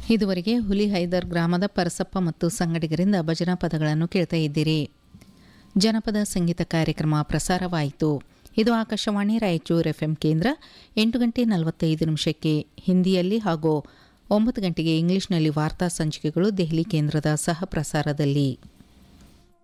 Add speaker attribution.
Speaker 1: ಇದುವರೆಗೆ ಹುಲಿಹೈದರ್ ಗ್ರಾಮದ ಪರಸಪ್ಪ ಮತ್ತು ಸಂಗಡಿಗರಿಂದ ಭಜನಾ ಪದಗಳನ್ನು ಕೇಳ್ತಾ ಇದ್ದೀರಿ. ಜನಪದ ಸಂಗೀತ ಕಾರ್ಯಕ್ರಮ ಪ್ರಸಾರವಾಯಿತು. ಇದು ಆಕಾಶವಾಣಿ ರಾಯಚೂರು ಎಫ್ಎಂ ಕೇಂದ್ರ. 8:45 ಹಿಂದಿಯಲ್ಲಿ ಹಾಗೂ 9 ಗಂಟೆಗೆ ಇಂಗ್ಲಿಷ್ನಲ್ಲಿ ವಾರ್ತಾ ಸಂಚಿಕೆಗಳು ದೆಹಲಿ ಕೇಂದ್ರದ ಸಹ ಪ್ರಸಾರದಲ್ಲಿ.